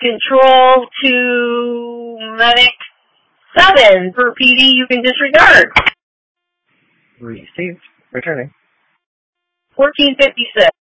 Control to Medic 7 for PD you can disregard. Received. Returning. 1456.